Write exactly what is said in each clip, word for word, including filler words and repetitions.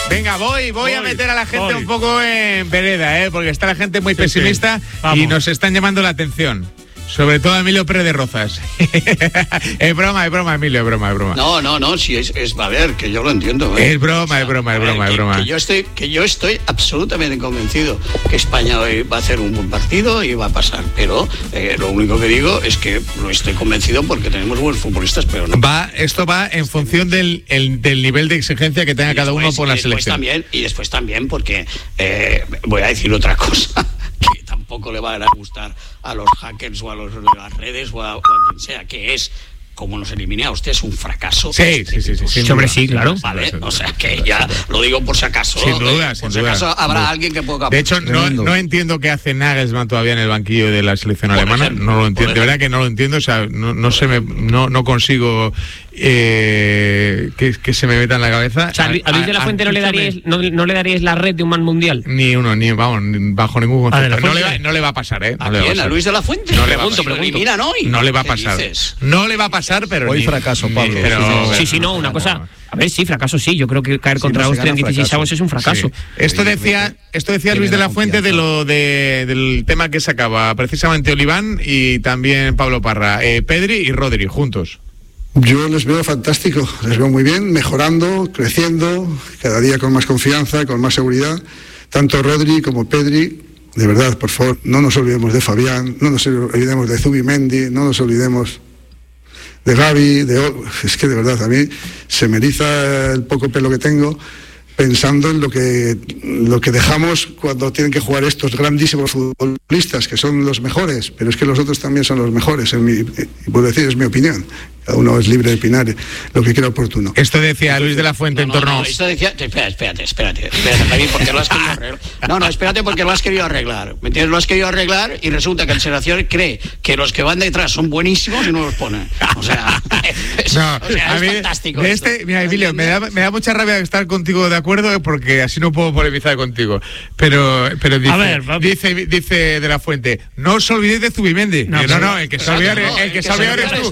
Venga, voy, voy, voy a meter a la gente voy. un poco en vereda, ¿eh? Porque está la gente muy sí, pesimista sí. y nos están llamando la atención. Sobre todo a Emilio Pérez de Rozas. Es broma, es broma, Emilio, es broma, es broma. No, no, no, sí, es, es a ver, que yo lo entiendo. ¿eh? Es broma, o sea, es broma, es broma, ver, es broma. Que, que, yo estoy, que yo estoy absolutamente convencido que España hoy va a hacer un buen partido y va a pasar. Pero eh, lo único que digo es que no estoy convencido porque tenemos buenos futbolistas, pero no. Va, esto va en función del, el, del nivel de exigencia que tenga cada uno por la selección. También, y después también porque eh, voy a decir otra cosa. Que tampoco le va a gustar a los hackers o a los de las redes o a, o a quien sea, que es como nos elimine a usted es un fracaso. Sí, sí, sí, sí, sí. Hombre, sí, claro. Vale, o sea que ya lo digo por si acaso. Sin duda, eh, sin por si duda. acaso habrá no. alguien que pueda. De hecho, no, no entiendo qué hace Nagelsmann todavía en el banquillo de la selección por alemana. Ejemplo, no lo entiendo. De verdad que no lo entiendo. O sea, no, no se me, no, no consigo eh, que, que se me meta en la cabeza. O sea, a Luis de la Fuente no le daríais, no, no le daríais la red de un man mundial. Ni uno, ni vamos, ni bajo ningún concepto. No le, va, no le va a pasar, ¿eh? No ¿A le quién? Va a, ¿A Luis de la Fuente? No no le pregunto, va a pasar. Miran hoy. No le va a pasar. No le va a pasar, pero hoy ni, fracaso, Pablo. Ni, pero, sí, sí, no, una cosa. A ver, sí, fracaso sí. Yo creo que caer contra sí, no Austria en dieciséis avos es un fracaso. Sí. Esto decía, esto decía Luis de la Fuente de lo de, del tema que sacaba precisamente Oliván y también Pablo Parra, eh, Pedri y Rodri juntos. Yo les veo fantástico, les veo muy bien, mejorando, creciendo, cada día con más confianza, con más seguridad, tanto Rodri como Pedri. De verdad, por favor, no nos olvidemos de Fabián, no nos olvidemos de Zubimendi, no nos olvidemos de Gavi, de... es que de verdad a mí se me eriza el poco pelo que tengo pensando en lo que lo que dejamos cuando tienen que jugar estos grandísimos futbolistas que son los mejores, pero es que los otros también son los mejores, en mi, y puedo decir, es mi opinión. Cada uno es libre de opinar lo que quiera oportuno. Esto decía Luis de la Fuente no, en torno... No, no, esto decía... Espérate, espérate, espérate, espérate, David, porque lo has querido arreglar. No, no, espérate porque lo has querido arreglar. ¿Me entiendes? Lo has querido arreglar y resulta que el selección cree que los que van detrás son buenísimos y no los ponen. O sea, es, no, o sea, a es mí, fantástico. De este, mira, Emilio, me da, me da mucha rabia estar contigo de acuerdo porque así no puedo polemizar contigo. Pero, pero dice, a ver, dice, dice de la Fuente, no os olvidéis de Zubimendi. No, no, no, el que se olvida eres tú.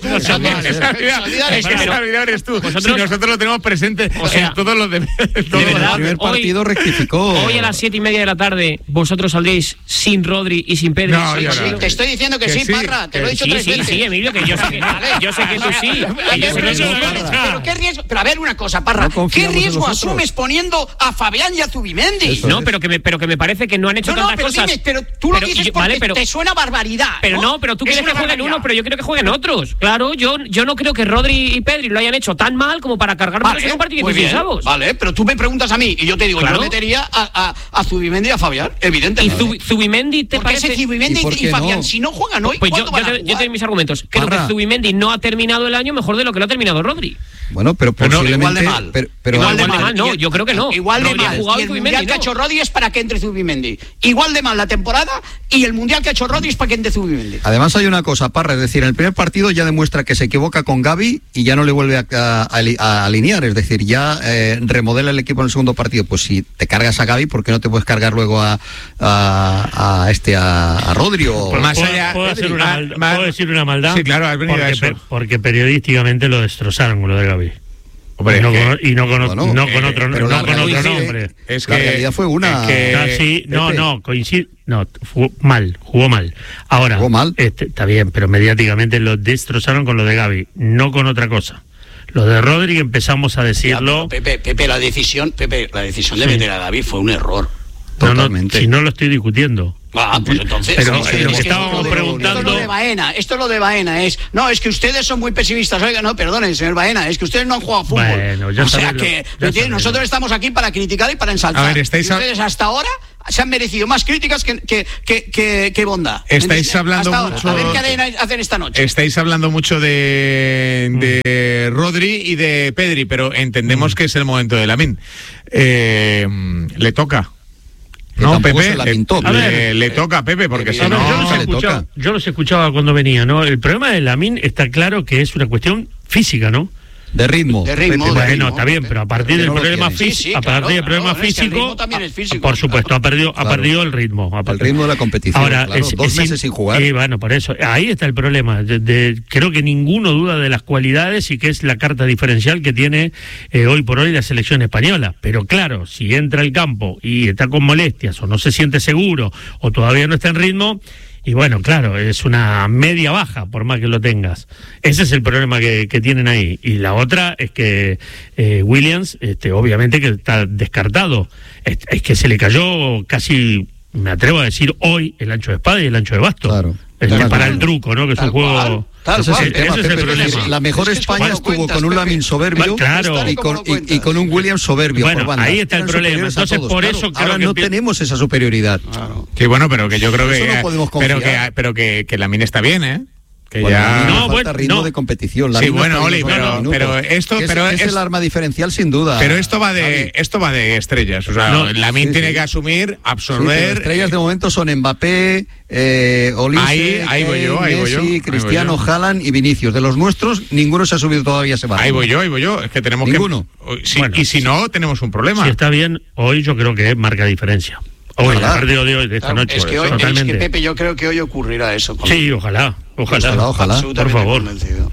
El que se olvida eres tú. Si nosotros lo tenemos presente o sea, en todos los demás. El primer partido hoy, rectificó. Hoy a las siete y media de la tarde vosotros saldréis sin Rodri y sin Pedri. No, sí, sí, te estoy diciendo que, que sí, sí, Parra, te lo he dicho sí, tres sí, veces. Sí, sí, Emilio, que yo sé que, yo sé que tú sí. Que yo sé que tú pero qué riesgo, pero a ver una cosa, Parra, no ¿qué riesgo asumes poniendo a Fabián y a Zubimendi? Eso no, es. pero que me pero que me parece que no han hecho no, no, tantas pero cosas. Dime, pero tú lo pero, dices yo, porque vale, pero, te suena barbaridad. Pero no, no pero tú quieres que jueguen uno, pero yo quiero que jueguen otros. Claro, yo yo no creo que Rodri y Pedri lo hayan hecho tan mal como para cargar vale, en un partido de dieciséis avos. Vale, pero tú me preguntas a mí y yo te digo, claro. Yo metería a, a, a Zubimendi y a Fabián, evidentemente. ¿Y Zubimendi te ¿Por parece? Ese Zubimendi y, y Fabián, no? Si no juegan hoy, pues yo, van yo, te, yo te doy mis argumentos. Creo Parra. que Zubimendi no ha terminado el año mejor de lo que lo ha terminado Rodri. Bueno, pero posiblemente... Igual de mal. Pero, pero igual, igual de mal, no, yo creo que no. Igual de Rodri mal. Jugado y el mundial que ha hecho Rodri es para que entre Zubimendi. Igual de mal la temporada y el mundial que ha hecho Rodri es para que entre Zubimendi. Además hay una cosa, Parra, es decir, en el primer partido ya demuestra que se equivoca con Gavi y ya no le vuelve a, a, a alinear, es decir, ya eh, remodela el equipo en el segundo partido. Pues si te cargas a Gavi, ¿por qué no te puedes cargar luego a, a, a este a, a Rodri o pues más ¿puedo, allá? ¿puedo, hacer una mal, maldad, mal, ¿Puedo decir una maldad? Sí, claro, has venido porque, a eso. Per, porque periodísticamente lo destrozaron con lo de Gavi. Hombre, y, no que, con, y no con, bueno, no con eh, otro, no con otro nombre. Es que la realidad fue una. Es que, no, sí, no, no, coincide. No, jugó mal, jugó mal. Ahora, ¿Jugó mal? Este, está bien, pero mediáticamente lo destrozaron con lo de Gavi, no con otra cosa. Lo de Rodri empezamos a decirlo. Ya, Pepe, Pepe, la decisión, Pepe, la decisión de sí. meter a Gavi fue un error. Totalmente. No, no, si no lo estoy discutiendo. Ah, pues entonces. Pero sí, lo que es estábamos que preguntando. Esto es lo de Baena, esto es lo de Baena, es. No, es que ustedes son muy pesimistas. Oiga, no, perdonen, señor Baena, es que ustedes no han jugado fútbol. Bueno, ya o sea lo, que ya nosotros estamos aquí para criticar y para ensalzar. A ver, estáis a... ustedes hasta ahora se han merecido más críticas que, que, que, que, que bondad. Estáis hablando mucho. A ver qué hacen esta noche. Estáis hablando mucho de, de mm. Rodri y de Pedri, pero entendemos mm. que es el momento de Lamine. Eh, le toca. No, Pepe, le, le, le, le toca a Pepe, porque si no... Yo los, escuchaba, yo los escuchaba cuando venía, ¿no? El problema de Lamine está claro que es una cuestión física, ¿no? De ritmo. De ritmo. Bueno, de ritmo, está bien, pero a partir del no problema sí, físico, sí, a claro, partir del claro, problema es que el físico, ritmo también es físico, por supuesto, claro. ha perdido, Claro. ha perdido el ritmo. Ha El perdido. ritmo de la competición. Ahora, claro, es- dos es meses in- sin jugar. Sí, bueno, por eso. Ahí está el problema. De- de- creo que ninguno duda de las cualidades y que es la carta diferencial que tiene eh, hoy por hoy la selección española. Pero claro, si entra al campo y está con molestias o no se siente seguro o todavía no está en ritmo, y bueno, claro, es una media baja, por más que lo tengas. Ese es el problema que, que tienen ahí. Y la otra es que eh, Williams, este, obviamente que está descartado. Es, es que se le cayó casi, me atrevo a decir, hoy el ancho de espada y el ancho de basto. Claro. Es Claro, para claro. el truco, ¿no? Que es Tal un juego... cual, tal Ese es cual. el tema, Ese es el Pepe, problema. es decir, la mejor Es que es como España lo estuvo cuentas, con un Pepe. Lamin soberbio Claro. y, con, y, y con un Williams soberbio Bueno, por banda. ahí está el Eran problema. superiores a Entonces, todos, por claro. eso creo ahora que no empie- tenemos esa superioridad. Claro. Sí, bueno, pero que yo creo Eso que... no podemos pero que, confiar. pero que, que Lamine está bien, ¿eh? Que Bueno, ya... Lamine le No, falta bueno, ritmo no. de competición. Sí, Lamine bueno, está en Oli, los pero- minutos. pero esto- Que es, pero es es- el arma diferencial sin duda. Pero esto va Javi. de esto va de estrellas. O sea, No, Lamine sí, tiene sí. que asumir, Sí, pero absorber... estrellas de momento son Mbappé, eh, Olise, Ahí- ahí voy yo, ahí voy yo, Messi, ahí voy Cristiano, yo. Haaland y Vinicius. De los nuestros, ninguno se ha subido todavía a ese barco. Ahí voy yo, ahí voy yo. Es que tenemos Ninguno. que... Sí, Bueno, y si no, tenemos un problema. Si está bien, hoy yo creo que marca diferencia. Hoy, Ojalá. el partido de hoy, de esta Claro, noche, es que hoy, es totalmente. que Pepe, yo creo que hoy ocurrirá eso. con- Sí, ojalá, ojalá. Ojalá, ojalá. Absolutamente por favor. convencido.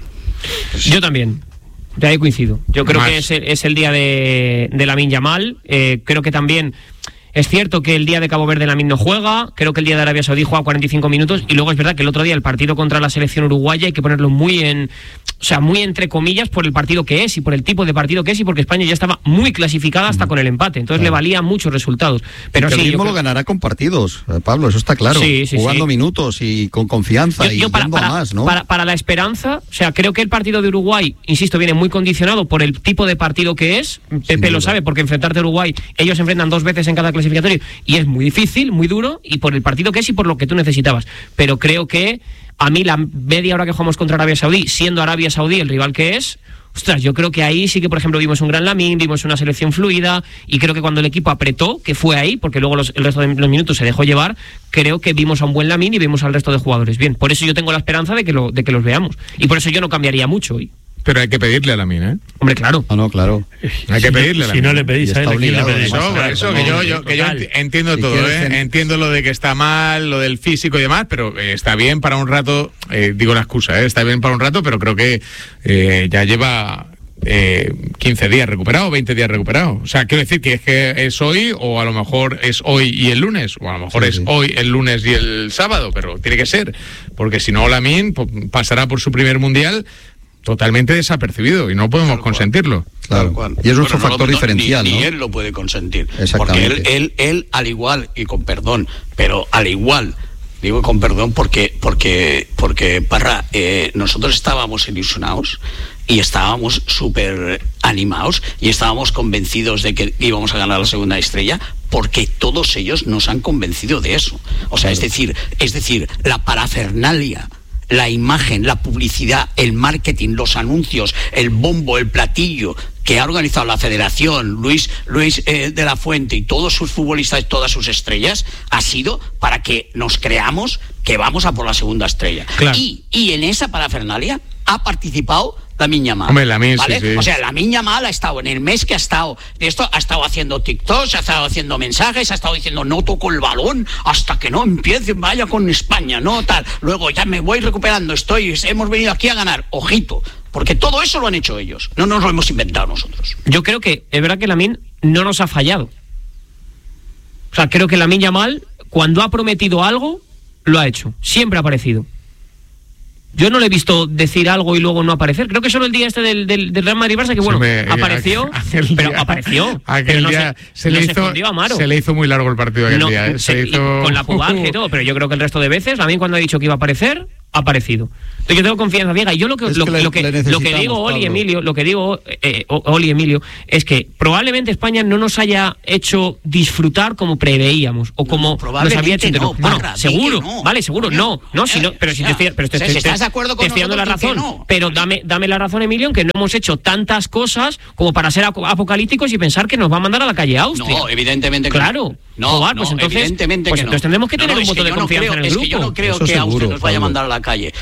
Yo también. De ahí coincido. Yo creo Más. que es el, es el día de, de Lamine Yamal. Eh, creo que también es cierto que el día de Cabo Verde Lamine no juega. Creo que el día de Arabia Saudí juega cuarenta y cinco minutos. Y luego es verdad que el otro día el partido contra la selección uruguaya hay que ponerlo muy en... O sea, muy entre comillas por el partido que es y por el tipo de partido que es y porque España ya estaba muy clasificada hasta con el empate. Entonces Claro. le valían muchos resultados. Pero Pero el sí, yo ritmo lo creo- ganará con partidos, eh, Pablo, eso está claro. Sí, sí, Jugando sí. minutos y con confianza Yo- y yo para, yendo para- a más, ¿no? para- para la esperanza, o sea, creo que el partido de Uruguay, insisto, viene muy condicionado por el tipo de partido que es. Pepe lo duda. sabe, porque enfrentarte a Uruguay, ellos se enfrentan dos veces en cada clasificatorio y es muy difícil, muy duro, y por el partido que es y por lo que tú necesitabas. Pero creo que a mí la media hora que jugamos contra Arabia Saudí, siendo Arabia Saudí el rival que es, ostras, yo creo que ahí sí que, por ejemplo, vimos un gran Lamine, vimos una selección fluida, y creo que cuando el equipo apretó, que fue ahí, porque luego los, el resto de los minutos se dejó llevar, creo que vimos a un buen Lamine y vimos al resto de jugadores bien. Por eso yo tengo la esperanza de que, lo, de que los veamos. Y por eso yo no cambiaría mucho hoy. Pero hay que pedirle a Lamine, ¿eh? Hombre, claro. No, no, claro. Hay que Si no- pedirle a Si Lamine. no le pedís Y a él, está ¿a quién le obligado, pedís? además. No, por eso, que yo, yo, que yo Total. enti- entiendo Si todo, quieres ¿eh? en- Entiendo lo de que está mal, lo del físico y demás, pero eh, está bien para un rato, eh, digo la excusa, ¿eh? Está bien para un rato, pero creo que eh, ya lleva eh, quince días recuperado, veinte días recuperado. O sea, quiero decir que es que es hoy, o a lo mejor es hoy y el lunes, o a lo mejor Sí, es sí. hoy, el lunes y el sábado, pero tiene que ser, porque si no, Lamine pues, pasará por su primer mundial totalmente desapercibido y no podemos Tal cual. consentirlo. Claro. Tal cual. Y es nuestro Bueno, no factor lo- no, diferencial, ni, ¿no? ni él lo puede consentir. Porque Exactamente. él, él, él, al igual, y con perdón, pero al igual, digo con perdón porque, porque, porque Parra, eh, nosotros estábamos ilusionados y estábamos súper animados y estábamos convencidos de que íbamos a ganar la segunda estrella porque todos ellos nos han convencido de eso. O sea, es decir, es decir, la parafernalia, la imagen, la publicidad, el marketing, los anuncios, el bombo, el platillo que ha organizado la federación, Luis, Luis eh, de la Fuente y todos sus futbolistas, todas sus estrellas, ha sido para que nos creamos que vamos a por la segunda estrella. Claro. Y, y en esa parafernalia ha participado Lamine Yamal. Hombre, Lamine, ¿vale? sí, sí. O sea, Lamine Yamal ha estado en el mes que ha estado de esto, ha estado haciendo TikToks, ha estado haciendo mensajes, ha estado diciendo no toco el balón hasta que no empiece, vaya con España, no tal. Luego ya me voy recuperando, estoy, hemos venido aquí a ganar, ojito, porque todo eso lo han hecho ellos, no nos lo hemos inventado nosotros. Yo creo que es verdad que Lamine no nos ha fallado. O sea, creo que Lamine Yamal, cuando ha prometido algo, lo ha hecho. Siempre ha aparecido. Yo no le he visto decir algo y luego no aparecer. Creo que solo el día este del, del, del Real Madrid-Barça, que bueno, Sí, me- apareció, aquel pero día- apareció. Aquel pero no día se, se, no le se hizo, escondió a Amaro. se le hizo muy largo el partido aquel No, día. ¿eh? Se se- hizo... y con la pubalgia y todo, pero yo creo que el resto de veces, también cuando ha dicho que iba a aparecer, ha aparecido. Entonces yo tengo confianza ciega. Y yo lo que, Es lo, que le- lo que, le lo que necesitamos, digo, Oli Pablo. Emilio, lo que digo, eh, Oli Emilio, es que probablemente España no nos haya hecho disfrutar como preveíamos o como nos había hecho. probablemente no, bueno, Parra, di seguro, que no. vale, seguro, Coño, no, no, si no, pero si te estoy, pero te, o sea, te- si te- estás de acuerdo con te estoy dando la nosotros, di razón, que no. pero dame, dame la razón, Emilio, en que no hemos hecho tantas cosas como para ser ap- apocalípticos y pensar que nos va a mandar a la calle Austria. No, evidentemente que Claro. no. Joder, No, pues no, entonces, evidentemente pues que no. entonces tendremos que No, tener no, un es voto que de yo no confianza creo- en el es grupo. que yo no creo Eso que seguro, Austria nos vaya a Pablo. mandar a la calle, pero sí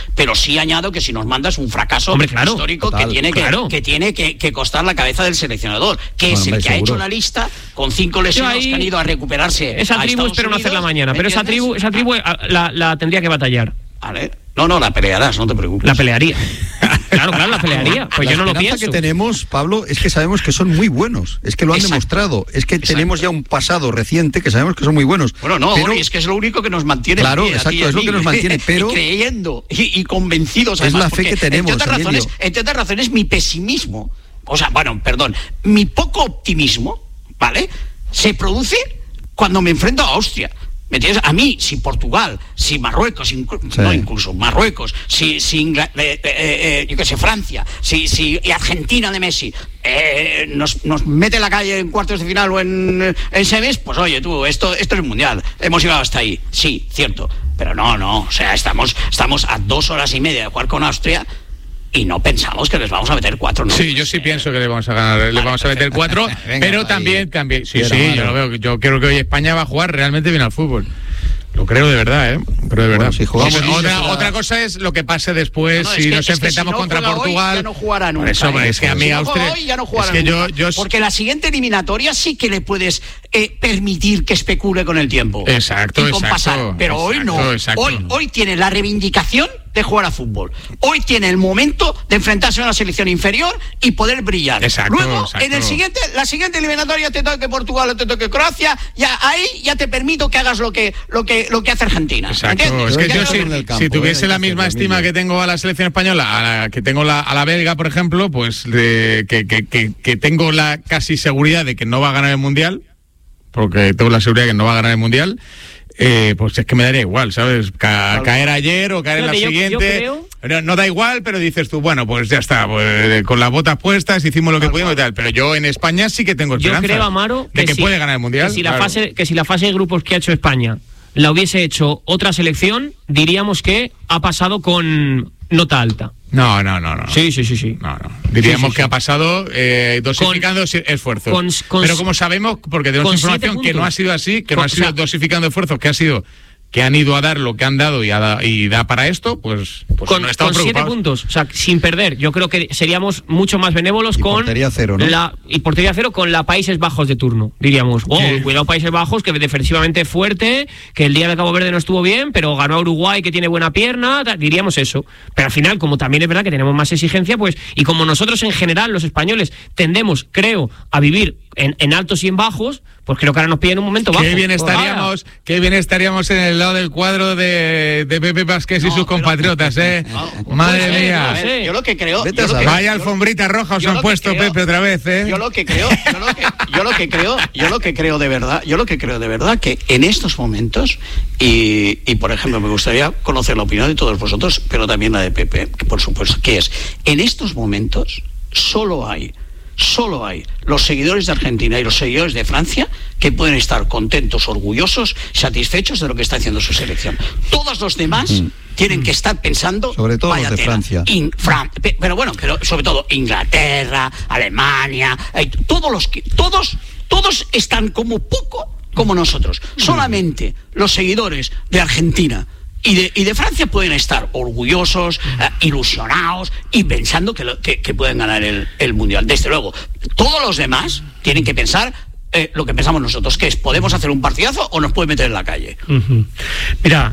sí añado que si nos mandas un fracaso hombre, claro, histórico total, que tiene, claro. que, que, tiene que, que costar la cabeza del seleccionador, que bueno, es el hombre, que seguro. ha hecho la lista con cinco lesionados que han ido a recuperarse. Esa tribu espero no hacerla mañana, pero esa tribu, esa tribu la, la tendría que batallar. Vale. No, no, la pelearás, no te preocupes. La pelearía. Claro, claro, la pelearía. Pues la yo no lo pienso. La que tenemos, Pablo, es que sabemos que son muy buenos. Es que lo han Exacto. demostrado. Es que Exacto. tenemos ya un pasado reciente que sabemos que son muy buenos. Bueno, no, pero... es que es lo único que nos mantiene. Claro, pie, exacto, ti, es lo que nos mantiene. Pero y creyendo y, y convencidos. Además, es la fe porque, que tenemos. Entre otras, razones, entre otras razones, mi pesimismo, o sea, bueno, perdón, mi poco optimismo, ¿vale? Se produce cuando me enfrento a Austria. ¿Me entiendes? A mí, si Portugal, si Marruecos, inclu sí. no incluso Marruecos, si, si Ingl eh, eh, eh, yo qué sé, Francia, si, si y Argentina de Messi eh, nos, nos mete en la calle en cuartos de final o en, en semis, pues oye tú, esto, esto es mundial, hemos llegado hasta ahí, sí, cierto, pero no, no, o sea, estamos, estamos a dos horas y media de jugar con Austria. Y no pensamos que les vamos a meter cuatro, ¿no? Sí, yo sí pienso que le vamos a ganar, vale, le vamos a meter cuatro, venga, pero también, ahí. también, sí, sí, sí yo lo veo, yo creo que hoy España va a jugar realmente bien al fútbol. Lo creo de verdad, ¿eh? Pero de verdad. Bueno, si jugamos otra, otra, otra cosa es lo que pase después no, no, si que, nos enfrentamos si no contra Portugal. Hoy, ya no jugará nunca. Eso, es que a mí si Austria. No hoy, ya no jugará es que nunca. Yo, yo... Porque la siguiente eliminatoria sí que le puedes eh, permitir que especule con el tiempo. Exacto, y con exacto. Pasar. Pero exacto, hoy no. Exacto. Hoy, hoy tiene la reivindicación de jugar a fútbol. Hoy tiene el momento de enfrentarse a una selección inferior y poder brillar. Exacto, Luego, exacto. en el siguiente, la siguiente eliminatoria te toque Portugal o te toque Croacia, ya ahí ya te permito que hagas lo que lo que lo que hace Argentina. Exacto. ¿Entiendes? Es que yo, yo si, campo, si tuviese eh, la misma estima que tengo a la selección española, a la que tengo la, a la belga, por ejemplo, pues de, que, que, que, que tengo la casi seguridad de que no va a ganar el Mundial, porque tengo la seguridad de que no va a ganar el Mundial. Eh, pues es que me daría igual, ¿sabes? Ca caer ayer o caer en la yo, siguiente. Yo creo... no, no da igual, pero dices tú, bueno, pues ya está, pues, con las botas puestas hicimos lo que pudimos y tal. Pero yo en España sí que tengo esperanza. Yo creo, Amaro, de que, que si, puede ganar el Mundial. Que si, claro. la fase, que si la fase de grupos que ha hecho España la hubiese hecho otra selección, diríamos que ha pasado con nota alta. No, no, no, no. Sí, sí, sí, sí. No, no. Diríamos sí, sí, que sí. ha pasado eh, dosificando con, esfuerzos. Con, con, Pero como sabemos, porque tenemos información que no ha sido así, que con, no ha sido o sea, dosificando esfuerzos, que ha sido que han ido a dar lo que han dado y, a da, y da para esto, pues, pues con, no estamos con siete puntos, o sea, sin perder. Yo creo que seríamos mucho más benévolos y con portería cero, ¿no? la y portería cero con la Países Bajos de turno, diríamos. Oh, sí. Cuidado Países Bajos, que defensivamente fuerte, que el día de Cabo Verde no estuvo bien, pero ganó a Uruguay, que tiene buena pierna, diríamos eso. Pero al final, como también es verdad que tenemos más exigencia, pues, y como nosotros en general, los españoles, tendemos, creo, a vivir en, en altos y en bajos, pues creo que ahora nos piden un momento bajo. Qué bien estaríamos, oh, qué bien estaríamos en el lado del cuadro de, de Pepe Vázquez no, y sus compatriotas, no, ¿eh? No, Madre no sé, mía. No sé. Yo lo que creo... Yo lo que, Vaya alfombrita roja os han puesto, creo, Pepe, otra vez, ¿eh? Yo lo que creo, yo lo que, yo lo que creo, yo lo que creo de verdad, yo lo que creo de verdad que en estos momentos, y, y por ejemplo, me gustaría conocer la opinión de todos vosotros, pero también la de Pepe, que por supuesto, que es, en estos momentos solo hay Solo hay los seguidores de Argentina y los seguidores de Francia que pueden estar contentos, orgullosos, satisfechos de lo que está haciendo su selección. Todos los demás mm. tienen que estar pensando... Sobre todo los de tela, Francia. In, Fran, pero bueno, pero sobre todo Inglaterra, Alemania, eh, todos los que, todos, todos están como poco como nosotros. Mm. Solamente los seguidores de Argentina Y de, y de Francia pueden estar orgullosos, eh, ilusionados y pensando que, lo, que, que pueden ganar el, el Mundial. Desde luego, todos los demás tienen que pensar eh, lo que pensamos nosotros, que es, ¿podemos hacer un partidazo o nos puede meter en la calle? Uh-huh. Mira,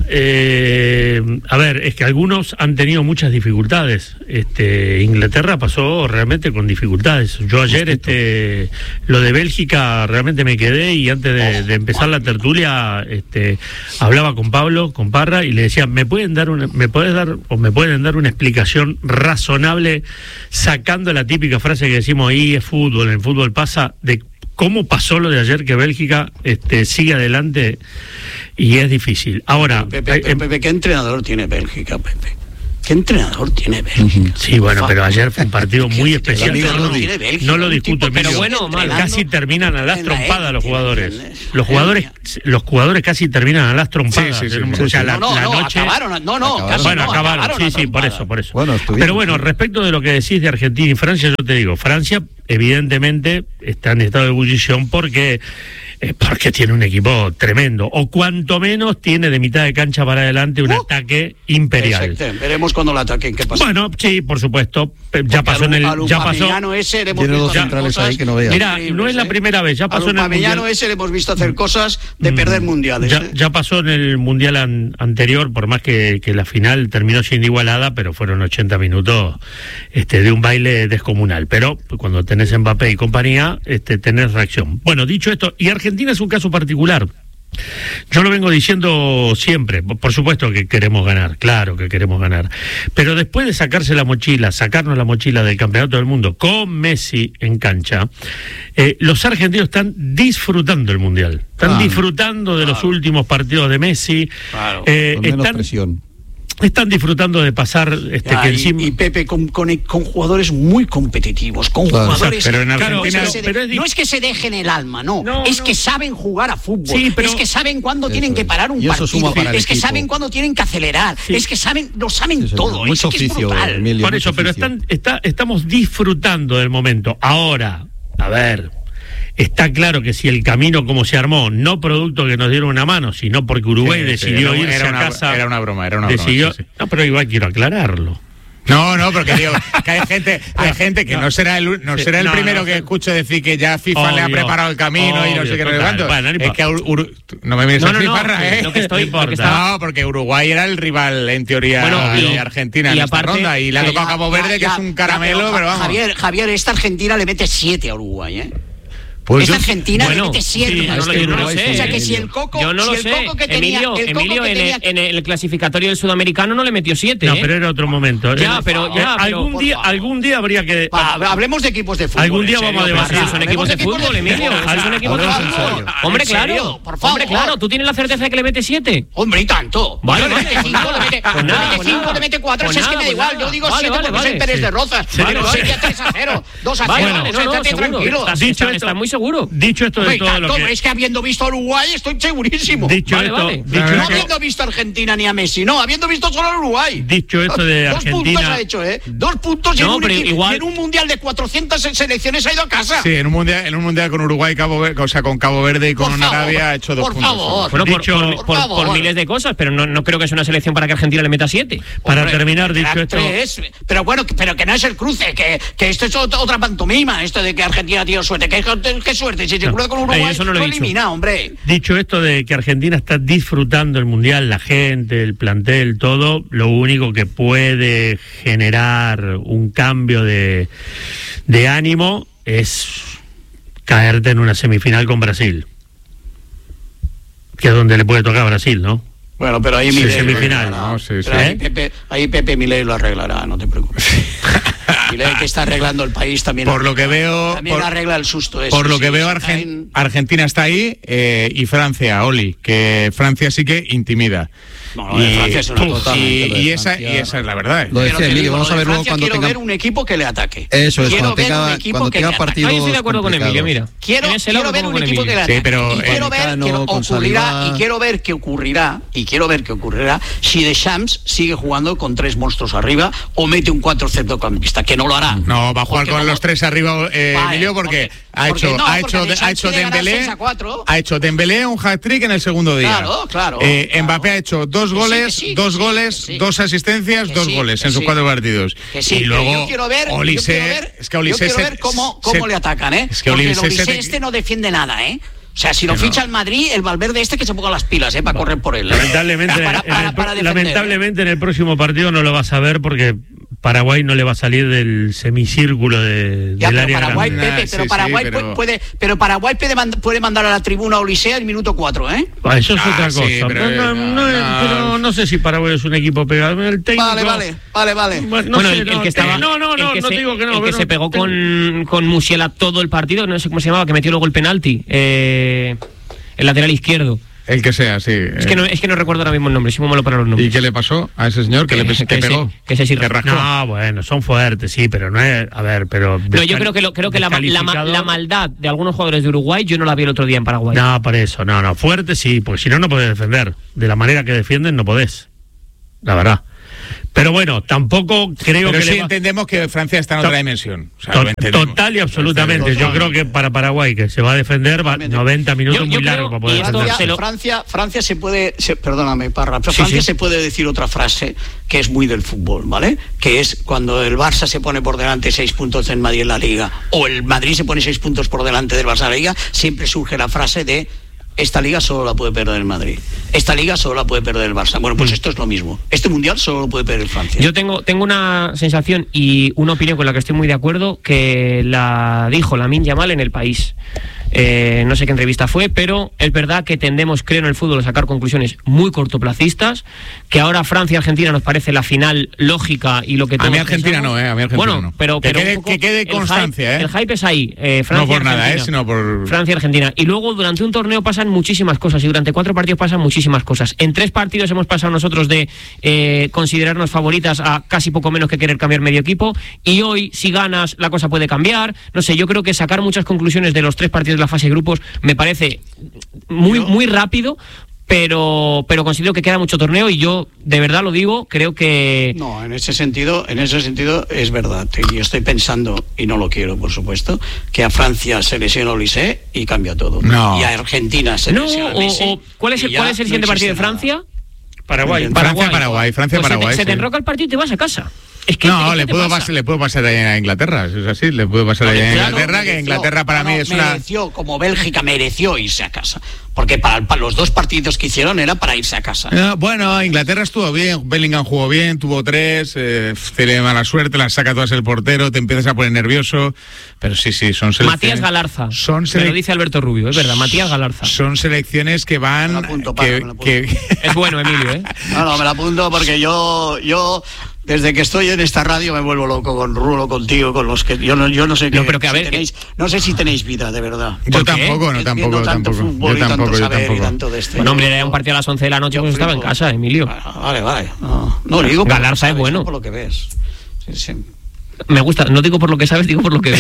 eh, a ver, es que algunos han tenido muchas dificultades. Este, Inglaterra pasó realmente con dificultades. Yo ayer, este, lo de Bélgica realmente me quedé y antes de, de empezar la tertulia, este, hablaba con Pablo, con Parra y le decía, ¿me pueden dar una, me puedes dar o me pueden dar una explicación razonable sacando la típica frase que decimos ahí es fútbol, el fútbol pasa, de cómo pasó lo de ayer que Bélgica este, sigue adelante y es difícil? Ahora, Pepe, Pepe, Pepe, ¿qué entrenador tiene Bélgica, Pepe? ¿Qué entrenador tiene Bélgica? Sí, bueno, pero ayer fue un partido muy especial. No, no lo discuto, pero bueno, mal, casi terminan a las trompadas los jugadores. Los jugadores, los jugadores casi terminan a las trompadas. Sí, sí, sí, o sea, la, no, la no, noche. Acabaron, no, no, acabaron. Bueno, no, acabaron, acabaron sí, sí, por eso, por eso. Bueno, pero bueno, respecto de lo que decís de Argentina y Francia, yo te digo, Francia evidentemente está en estado de ebullición porque eh, porque tiene un equipo tremendo, o cuanto menos tiene de mitad de cancha para adelante un uh, ataque imperial. Exacto. Veremos cuando la ataquen, ¿qué pasa? Bueno, sí, por supuesto. Ya pasó en el. Ya pasó. Ese le hemos Tiene visto dos hacer centrales cosas ahí que no veas. Mira, no es la primera vez, ya pasó en el mundial. ese le hemos visto hacer cosas de perder mundiales. Ya, ¿eh? ya pasó en el mundial an, anterior, por más que, que la final terminó siendo igualada, pero fueron ochenta minutos este, de un baile descomunal. Pero cuando tenés Mbappé y compañía, este, tenés reacción. Bueno, dicho esto, y Argentina es un caso particular. Yo lo vengo diciendo siempre, por supuesto que queremos ganar, claro que queremos ganar, pero después de sacarse la mochila, sacarnos la mochila del campeonato del mundo con Messi en cancha, eh, los argentinos están disfrutando el mundial, están claro, disfrutando de claro. los últimos partidos de Messi, claro. eh, con menos están, presión. están disfrutando de pasar este, Ya, que y, encima... y Pepe con, con, con jugadores muy competitivos, con Claro. jugadores Pero en Claro, Argentina... no, se de- pero es di- no es que se dejen el alma, no, No, es no. que saben jugar a fútbol, Sí, pero- es que saben cuándo Eso tienen que es. parar un Y eso partido, suma para el es que equipo. saben cuándo tienen que acelerar, Sí. es que saben, lo saben Sí, señor. todo, Mucho es que es oficio, brutal. Emilio. Por mucho eso, pero oficio. están, está, estamos disfrutando del momento. Ahora, a ver, está claro que si el camino como se armó, no producto que nos dieron una mano, sino porque Uruguay Sí, sí, decidió era- irse era a una- casa. era una broma, era una decidió, broma, sí, sí. No, pero igual quiero aclararlo. No, no, porque digo, que hay gente, hay gente que no. no será el, no Sí, será el no, primero no, que sí. escuche decir que ya FIFA le ha Obvio, preparado el camino y no obvio, sé qué, no sé total. cuánto. Bueno, no Es que Ur- Ur- no me mires No, a no, no, Fifarra, que ¿eh? lo que estoy- No lo que importa. está- No, porque Uruguay era el rival en teoría Bueno, y- de Argentina y en esta aparte- ronda y le ha que- tocado a Cabo Verde, Ya, que ya, es un ya, caramelo, pero vamos. Javier, Javier, esta Argentina le mete siete a Uruguay, ¿eh? Pues Esta yo- Argentina bueno, le mete siete. sí, a no este lo- yo no lo Uruguay. sé, O sea que si Emilio. el Coco, Yo no si lo el sé. Coco que tenía, Emilio, el Coco Emilio que en, tenía, el, en el clasificatorio del sudamericano no le metió siete. No, ¿eh? pero era otro momento. Ya, Eh, pero- eh, ya, pero, algún por día, favor. algún día habría que. Va, hablemos de equipos de fútbol. Algún en día serio, vamos a pero debatir. sí, Son hablemos equipos de equipos fútbol, Emilio. fútbol. Esos son equipos de Hablemos en fútbol. serio. Hombre, ¿En serio? claro. Por favor. Hombre, claro. ¿Tú tienes la certeza de que le mete siete? Hombre, y tanto. Vale, Le vale, mete pues cinco, nada, le mete, pues le nada, mete pues cinco, nada. le mete cuatro, Pues si es que nada, me da pues igual. nada. Yo digo Vale, siete vale, porque soy vale. Pérez Sí. de Rozas. Sí, Pero vale. sería tres a cero, dos a Vale, cero. vale, O sea, no, no, estate seguro. tranquilo. Estás, Dicho estás- esto- estás muy seguro. Dicho esto de Hombre, y todo lo tanto, que. es que habiendo visto a Uruguay estoy segurísimo. Dicho Vale, esto, vale. dicho La No verdad esto, habiendo visto a Argentina ni a Messi, no, habiendo visto solo a Uruguay. dicho esto de Dos puntos Argentina. ha hecho, ¿eh? Dos puntos y en No, un, pero equi- igual- y en un mundial de cuatrocientas selecciones ha ido a casa. Sí, en un mundial, en un mundial con Uruguay, Cabo Verde, o sea, con Cabo Verde y con Por favor, Arabia ha hecho dos por puntos. favor. Bueno, por, Dicho- por- por por- favor. por miles de cosas, pero no, no creo que sea una selección para que Argentina le meta siete. Para Hombre, terminar, era dicho esto. tres, pero bueno, que- pero que no es el cruce, que, que esto es ot- otra pantomima, esto de que Argentina tiene suerte. ¿Qué, qué suerte? Si se No, cruza con ahí Uruguay, eso no lo he lo dicho. elimina, hombre. Dicho esto de que Argentina está disfrutando el mundial, la gente, el plantel, todo, lo único que puede generar un cambio de, de ánimo es caerte en una semifinal con Brasil, que es donde le puede tocar a Brasil, ¿no? Bueno, pero ahí Sí, Milei semifinal, lo arreglará. ¿no? Sí, Pero sí. ahí, ¿Eh? Pepe, ahí Pepe Milei lo arreglará, no te preocupes. Milei, que está arreglando el país también. Por lo que arregla- veo- También por- arregla el susto ese. Por lo sí, que veo, sí, Argen- en- Argentina está ahí eh, y Francia, Oli, que Francia sí que intimida. No, lo de Francia es una y, totalmente, y- lo de y esa, Francia- y esa es la verdad. Lo Pero decía te Emilio, digo, vamos lo a de ver luego Francia cuando quiero tenga. ver un equipo que le ataque. Eso es, Quiero cuando ver tenga, un equipo cuando que le tenga ataque. partidos Ah, yo estoy de acuerdo con complicados. Emilio, mira. Quiero, En ese quiero lado ver me un pongo con equipo que le Emilio. ataque. Sí, pero, y quiero eh, ver que Mecano, con ocurrirá Saliba. y quiero ver qué ocurrirá y quiero ver qué ocurrirá si Deschamps sigue jugando con tres monstruos arriba o mete un cuatro centrocampista, que no lo hará. No, va a jugar Porque con como- los tres arriba, eh, Vale, Emilio, porque, porque- ha porque hecho, no, ha porque hecho, Deschamps ha hecho quiere ganar Dembélé, seis a cuatro. ha hecho Dembélé un hat-trick en el segundo día. Claro, claro, Eh, claro. Mbappé ha hecho dos Que sí, goles, que sí, que dos sí, goles, que sí. dos asistencias, Que dos sí, goles que en sus sí. cuatro partidos. Que sí, y pero luego yo quiero ver, yo Olise, quiero ver, es que yo Olise quiero se- ver cómo, cómo se- le atacan, ¿eh? Es que Porque Olise el se Olise te- este no defiende nada, ¿eh? O sea, si lo Que ficha no. el Madrid, el Valverde este que se ponga las pilas, ¿eh? Para correr por él. ¿eh? Lamentablemente, Para- en el para- pro- para defender, lamentablemente en el próximo partido no lo vas a ver porque Paraguay no le va a salir del semicírculo de, Ya, del pero área Paraguay, grande. Pepe, Ah, pero sí, Paraguay sí, pero- puede, pero Paraguay puede, mand- puede mandar a la tribuna a Olisea el minuto cuatro, ¿eh? Ah, eso es Ah, otra sí, cosa. pero, no, no, no, no, es- no. pero no sé si Paraguay es un equipo pegado. El técnico, Vale, vale, vale, vale. Bueno, no Bueno, sé, el, el no, que estaba. no, no, el no, que no se, te digo que no. el que pero se pegó tengo- con, con Musiala todo el partido, no sé cómo se llamaba, que metió luego el penalti. Eh, el lateral izquierdo. El que sea, sí. Es que, no, es que no recuerdo ahora mismo el nombre, soy muy malo para los nombres. ¿Y qué le pasó a ese señor que, le Que- que que pegó? se- que se sirve. rascó. No, bueno, son fuertes, sí, pero no es. A ver, pero. No, yo creo que, lo, creo que la, la, ma- descalificado- la maldad de algunos jugadores de Uruguay yo no la vi el otro día en Paraguay. No, por eso, no, no. Fuerte sí, porque si no, no podés defender. De la manera que defienden, no podés. La verdad. Pero bueno, tampoco creo Pero que... sí le va... entendemos que Francia está en otra dimensión. O sea, to- total y absolutamente. Yo creo que para Paraguay, que se va a defender, va noventa minutos yo, yo muy creo, largo para poder esto defender. Francia, lo... Francia, Francia se puede, se, perdóname, Parra, pero Sí, Francia sí. se puede decir otra frase que es muy del fútbol, ¿vale? Que es cuando el Barça se pone por delante seis puntos en Madrid en la Liga, o el Madrid se pone seis puntos por delante del Barça en la Liga, siempre surge la frase de: esta liga solo la puede perder el Madrid, esta liga solo la puede perder el Barça. Bueno, pues esto es lo mismo. Este mundial solo lo puede perder Francia. Yo tengo, tengo una sensación y una opinión con la que estoy muy de acuerdo, que la dijo Lamine Yamal en El País. Eh, no sé qué entrevista fue, pero es verdad que tendemos, creo, en el fútbol a sacar conclusiones muy cortoplacistas, que ahora Francia-Argentina nos parece la final lógica y lo que todos A mí Argentina pensamos. no, ¿eh? A mí Argentina bueno, no. pero, que, pero quede, un poco que quede el constancia, hype, ¿eh? El hype es ahí, eh, Francia, no por nada, Argentina. ¿eh? Sino por... Francia-Argentina. Y luego durante un torneo pasan muchísimas cosas, y durante cuatro partidos pasan muchísimas cosas. En tres partidos hemos pasado nosotros de eh, considerarnos favoritas a casi poco menos que querer cambiar medio equipo, y hoy, si ganas, la cosa puede cambiar. No sé, yo creo que sacar muchas conclusiones de los tres partidos de la fase de grupos me parece muy, muy rápido, pero pero considero que queda mucho torneo, y yo de verdad lo digo, creo que... No, en ese sentido, en ese sentido es verdad. Yo estoy pensando, y no lo quiero, por supuesto, que a Francia se lesiona Olise y cambia todo. No. Y a Argentina se No, lesiona o, Messi. o, ¿cuál es el, y ya cuál es el no siguiente partido de existe nada. Francia? Paraguay. Francia, Paraguay, Francia, Pues Paraguay. se te, se te sí. enroca el partido y te vas a casa. Es que, No, ¿qué le te puedo, pasa? pasar, le puedo pasar ahí a Inglaterra, es así, le puedo pasar ahí a Claro, Inglaterra, que mereció, Inglaterra para no, mí no, es una... mereció, como Bélgica mereció irse a casa, porque para, para los dos partidos que hicieron era para irse a casa. No, bueno, Inglaterra estuvo bien, Bellingham jugó bien, tuvo tres, eh, tiene mala suerte, las saca todas el portero, te empiezas a poner nervioso, pero sí, sí, son selecciones... Matías Galarza, son me sele... lo dice Alberto Rubio, es verdad, Matías Galarza. Son selecciones que van... Me lo apunto, que, para, me lo apunto. que... Es bueno, Emilio, ¿eh? No, no, me la apunto porque yo, yo desde que estoy en esta radio me vuelvo loco con Rulo, contigo, con los que yo no, yo no sé No, qué, pero que a si ver, tenéis, no sé si tenéis vida de verdad. Yo ¿Por qué? tampoco, no, Viendo tampoco, tanto tampoco. fútbol Yo y tanto tampoco, yo saber y tampoco. tanto de este. Bueno, hombre, yo- era un partido a las once de la noche, yo pues estaba en flipo. casa, Emilio. Vale, vale. No, no digo por lo Galarza que es sabes, bueno. no por lo que ves. Sí, sí. Me gusta, no digo por lo que sabes, digo por lo que ves.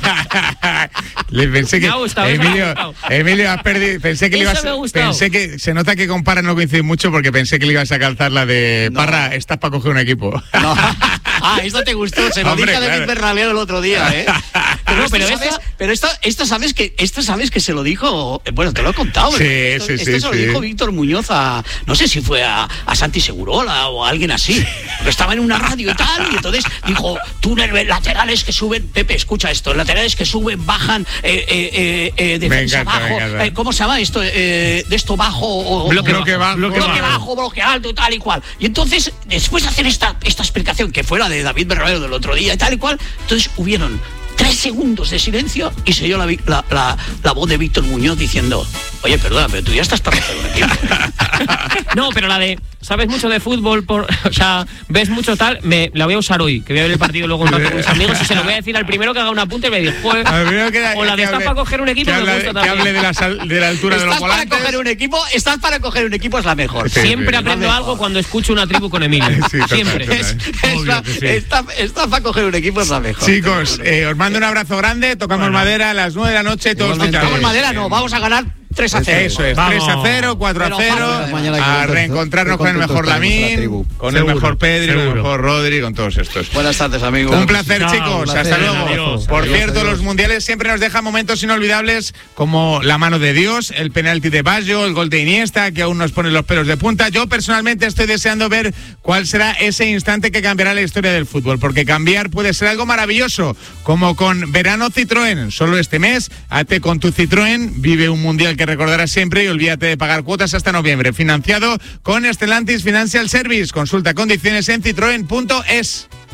Le pensé que Me ha gustado, eso me ha Emilio, gustado. Emilio has perdido, pensé que le Eso ibas me ha gustado. pensé que se nota que con Parra no coincide mucho, porque pensé que le ibas a calzar la de No. Parra, estás para coger un equipo. No. Ah, esto te gustó, se lo Hombre, dije a David claro. Bernabéu el otro día, ¿eh? Pero, No, esto pero sabes, esta- pero esta, esta sabes que esta sabes que se lo dijo, eh, bueno, te lo he contado, Sí, ¿verdad? Esto, sí, esto sí, se lo sí. dijo Víctor Muñoz a, no sé si fue a, a Santi Segurola o a alguien así, porque estaba en una radio y tal, y entonces dijo, túneles laterales que suben, Pepe, escucha esto, laterales que suben, bajan, eh, eh, eh, eh, defensa encanta, me bajo, encanta. eh, ¿cómo se llama esto? Eh, de esto bajo, o, Bloque o- bajo, bloque, bloque bajo, bajo. bloque alto y tal y cual. Y entonces, después de hacer esta, esta explicación que fue la de David Bernabéu del otro día y tal y cual, entonces hubieron tres segundos de silencio y se oyó la, vi- la, la, la voz de Víctor Muñoz diciendo, oye, perdona, pero tú ya estás para hacer un equipo, ¿eh?". No, pero la de, sabes mucho de fútbol, por, o sea, ves mucho tal, me la voy a usar hoy, que voy a ver el partido luego un rato con mis amigos, y se lo voy a decir al primero que haga un apunte y me diga, joder, Al primero que- o la de que estar hable- para coger un equipo que me habla- gusta que también. hable de la, sal- de la altura de los Estás para volantes. coger un equipo, estás para coger un equipo es la mejor. Sí, Siempre sí. aprendo La algo mejor. cuando escucho una tribu con Emilio. Sí, total, Siempre. total. Es, es Obvio la- que sí. está, está para coger un equipo es la mejor. Chicos, eh, os mando un abrazo grande, tocamos Bueno. madera a las nueve de la noche, todos Igualmente. fichados. Vamos madera, no, vamos a ganar tres a cero. Eso es, Vamos. tres a cero, cuatro a Pero cero, fácil. Mañana hay que a contentos- reencontrarnos qué con el contentos mejor estaremos en la Lamín, tribu. con Seguro, el mejor Pedri, con el seguro. mejor Rodri, con todos estos. Buenas tardes, amigos. Un placer, Chao, chicos. un placer. Hasta luego. Adiós, Por adiós, cierto, adiós. los mundiales siempre nos dejan momentos inolvidables, como la mano de Dios, el penalti de Baggio, el gol de Iniesta, que aún nos pone los pelos de punta. Yo personalmente estoy deseando ver cuál será ese instante que cambiará la historia del fútbol, porque cambiar puede ser algo maravilloso, como con Verano Citroën. Solo este mes, hazte con tu Citroën, vive un mundial que recordarás siempre y olvídate de pagar cuotas hasta noviembre. Financiado con Stellantis Financial Service. Consulta condiciones en citroen punto es.